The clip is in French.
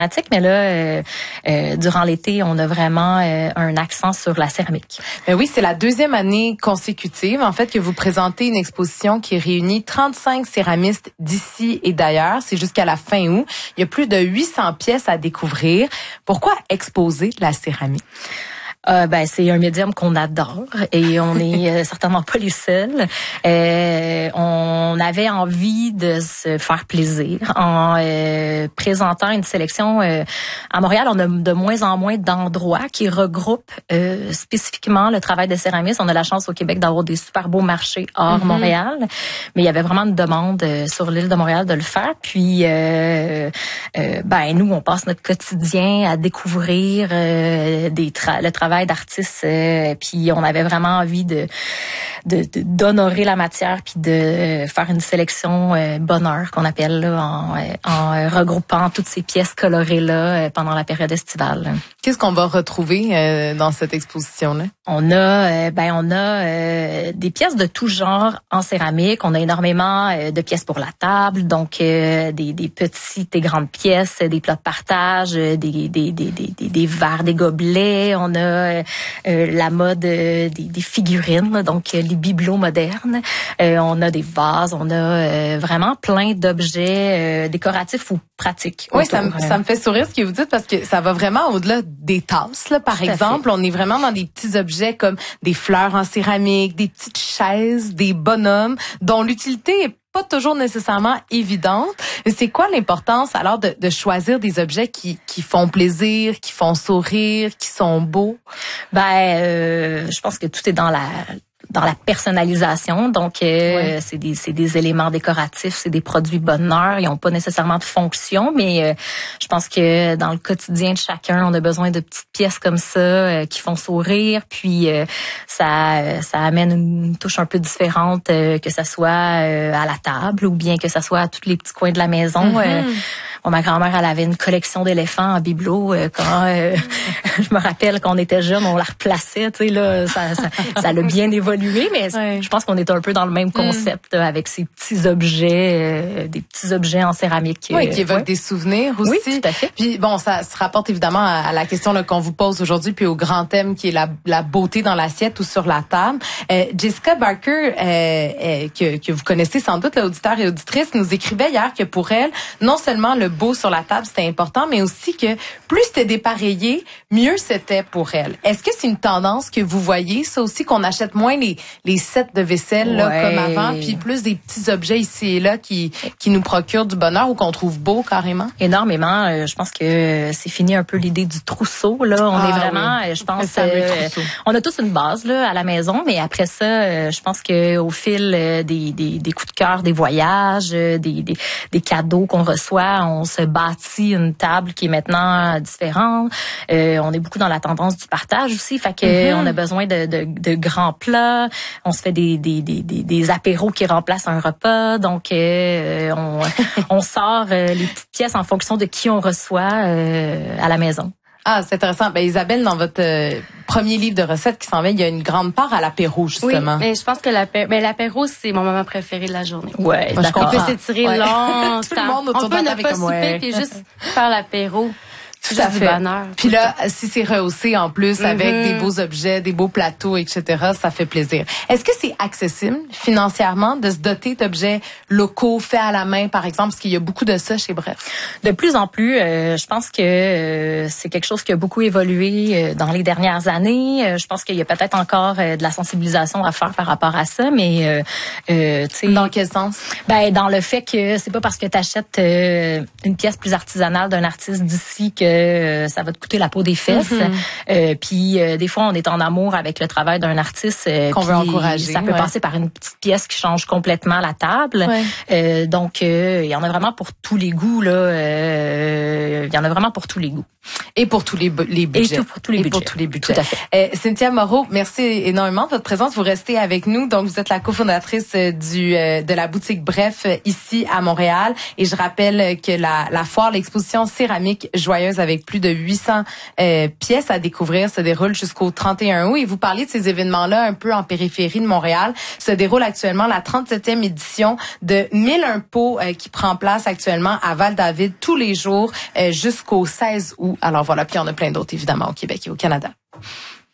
Mais là, durant l'été, on a vraiment un accent sur la céramique. Ben oui, c'est la deuxième année consécutive, en fait, que vous présentez une exposition qui réunit 35 céramistes d'ici et d'ailleurs. C'est jusqu'à la fin août. Il y a plus de 800 pièces à découvrir. Pourquoi exposer la céramique? C'est un médium qu'on adore et on n'est certainement pas les seuls. On avait envie de se faire plaisir en présentant une sélection. À Montréal, on a de moins en moins d'endroits qui regroupent spécifiquement le travail de céramistes. On a la chance au Québec d'avoir des super beaux marchés hors Montréal, mais il y avait vraiment une demande sur l'île de Montréal de le faire. Puis, nous, on passe notre quotidien à découvrir le travail d'artistes, puis on avait vraiment envie d'honorer la matière puis de faire une sélection bonheur qu'on appelle là, en regroupant toutes ces pièces colorées là pendant la période estivale. Qu'est-ce qu'on va retrouver dans cette exposition là? On a des pièces de tout genre en céramique. On a énormément de pièces pour la table, donc des petites et grandes pièces, des plats de partage, des verres, des gobelets. On a la mode des figurines, donc les bibelots modernes. On a des vases, on a vraiment plein d'objets décoratifs ou pratiques. Oui, ça me fait sourire ce que vous dites parce que ça va vraiment au-delà des tasses. Là, par exemple, on est vraiment dans des petits objets comme des fleurs en céramique, des petites chaises, des bonhommes dont l'utilité est pas toujours nécessairement évidente. C'est quoi l'importance alors de choisir des objets qui font plaisir, qui font sourire, qui sont beaux? Je pense que tout est dans la personnalisation. Donc, c'est des éléments décoratifs, c'est des produits bonheur. Ils n'ont pas nécessairement de fonction, mais je pense que dans le quotidien de chacun, on a besoin de petites pièces comme ça qui font sourire. Puis, ça amène une touche un peu différente, que ça soit à la table ou bien que ça soit à tous les petits coins de la maison. Ma grand-mère, elle avait une collection d'éléphants en bibelot. Quand je me rappelle qu'on était jeunes, on la replaçait. Tu sais là, ça a bien évolué, mais je pense qu'on est un peu dans le même concept avec ces petits objets, des petits objets en céramique. Oui, qui évoquent des souvenirs aussi. Oui, tout à fait. Puis bon, ça se rapporte évidemment à la question là, qu'on vous pose aujourd'hui, puis au grand thème qui est la beauté dans l'assiette ou sur la table. Jessica Barker, que vous connaissez sans doute, l'auditeur et auditrice, nous écrivait hier que pour elle, non seulement le beau sur la table, c'était important, mais aussi que plus c'était dépareillé, mieux c'était pour elle. Est-ce que c'est une tendance que vous voyez, ça aussi, qu'on achète moins les sets de vaisselle là, comme avant, puis plus des petits objets ici et là qui nous procurent du bonheur ou qu'on trouve beau carrément? Énormément. Je pense que c'est fini un peu l'idée du trousseau. Là, on est vraiment, je pense, on a tous une base là à la maison, mais après ça, je pense que au fil des coups de cœur, des voyages, des cadeaux qu'on reçoit, on se bâtit une table qui est maintenant différente. On est beaucoup dans la tendance du partage aussi, fait que on a besoin de grands plats. On se fait des apéros qui remplacent un repas. Donc on sort les petites pièces en fonction de qui on reçoit à la maison. Ah, c'est intéressant. Isabelle, dans votre premier livre de recettes qui s'en vient, il y a une grande part à l'apéro, justement. Oui, mais je pense que l'apéro, c'est mon moment préféré de la journée. Ouais, d'accord. On peut s'étirer longtemps. Tout le monde autour de la table on peut ne pas souper puis juste faire l'apéro. Tout à fait. Puis là, si c'est rehaussé en plus avec des beaux objets, des beaux plateaux, etc., ça fait plaisir. Est-ce que c'est accessible financièrement de se doter d'objets locaux faits à la main, par exemple, parce qu'il y a beaucoup de ça chez Bref? De plus en plus, je pense que c'est quelque chose qui a beaucoup évolué dans les dernières années. Je pense qu'il y a peut-être encore de la sensibilisation à faire par rapport à ça, mais tu sais. Dans quel sens? Dans le fait que c'est pas parce que tu achètes une pièce plus artisanale d'un artiste d'ici que ça va te coûter la peau des fesses. Puis des fois, on est en amour avec le travail d'un artiste qu'on veut encourager. Ça peut passer par une petite pièce qui change complètement la table. Donc, il y en a vraiment pour tous les goûts. Là, il y en a vraiment pour tous les goûs. Et pour tous les budgets. Et pour tous les budgets. Tout à fait. Cynthia Moreau, merci énormément de votre présence. Vous restez avec nous. Donc, vous êtes la cofondatrice de la boutique Bref ici à Montréal. Et je rappelle que la foire, l'exposition céramique joyeuse avec avec plus de 800 pièces à découvrir se déroule jusqu'au 31 août. Et vous parliez de ces événements-là un peu en périphérie de Montréal. Se déroule actuellement la 37e édition de 1001 pots qui prend place actuellement à Val-David tous les jours jusqu'au 16 août. Alors voilà, puis il y en a plein d'autres évidemment au Québec et au Canada.